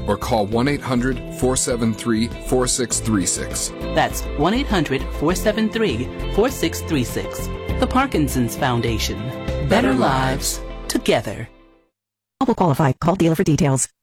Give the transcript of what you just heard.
or call 1-800-473-4636. That's 1-800-473-4636. The Parkinson's Foundation. Better lives together. All will qualify. Call dealer for details.